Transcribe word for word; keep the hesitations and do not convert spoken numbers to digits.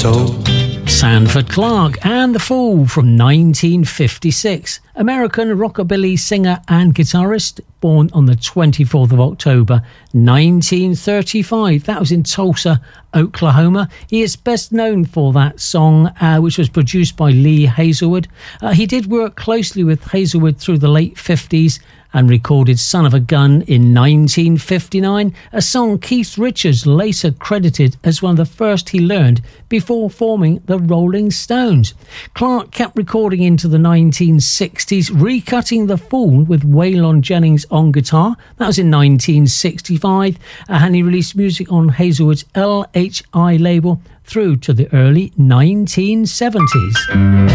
told. Sanford Clarke and The Fool from nineteen fifty-six. American rockabilly singer and guitarist, born on the twenty-fourth of October nineteen thirty-five. That was in Tulsa, Oklahoma. He is best known for that song, uh, which was produced by Lee Hazelwood. Uh, he did work closely with Hazelwood through the late fifties and recorded Son of a Gun in nineteen fifty-nine, a song Keith Richards later credited as one of the first he learned before forming the Rolling Stones. Clarke kept recording into the nineteen sixties, recutting The Fool with Waylon Jennings on guitar. That was in nineteen sixty-five, and he released music on Hazelwood's L H I label through to the early nineteen seventies.